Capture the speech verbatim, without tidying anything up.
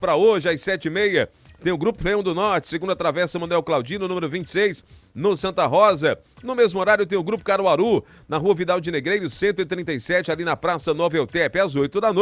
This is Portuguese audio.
Para hoje, às sete e meia, tem o Grupo Leão do Norte, segunda travessa Manuel Claudino, número vinte e seis, no Santa Rosa. No mesmo horário tem o Grupo Caruaru, na Rua Vidal de Negreiros, cento e trinta e sete, ali na Praça Nova Eutep, às oito da noite.